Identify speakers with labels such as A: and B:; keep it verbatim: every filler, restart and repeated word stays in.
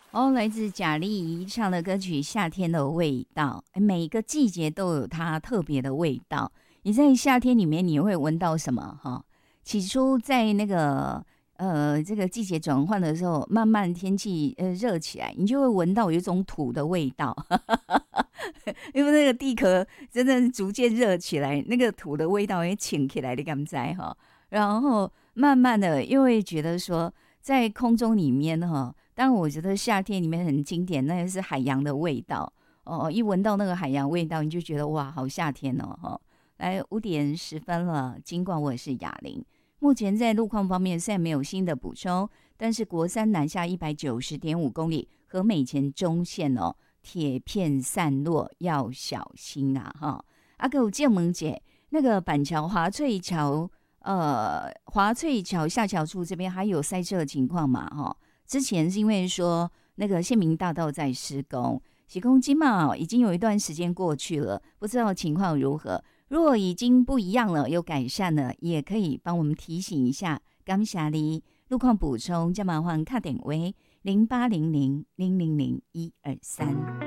A: 哦，来自贾丽怡唱的歌曲《夏天的味道》，每一个季节都有它特别的味道。你在夏天里面，你会闻到什么？哈，起初在那个呃这个季节转换的时候，慢慢天气呃热起来，你就会闻到有一种土的味道，因为那个地壳真的逐渐热起来，那个土的味道也请起来，你敢知哈？然后慢慢的，又会觉得说，在空中里面哈。但我觉得夏天里面很经典，那个是海洋的味道哦。一闻到那个海洋味道，你就觉得哇，好夏天哦！哈、哦，来五点十分了，尽管我是哑铃。目前在路况方面虽然没有新的补充，但是国三南下一百九十点五公里和美前中线哦，铁片散落要小心啊！哈、哦，阿哥建萌姐，那个板桥华翠桥呃华翠桥下桥处这边还有塞车的情况嘛？哈、哦。之前是因为说那个县民大道在施工，施工金嘛已经有一段时间过去了，不知道情况如何。如果已经不一样了，有改善了，也可以帮我们提醒一下。感谢你路况补充，加麻烦卡点位零八零零零零零一二三。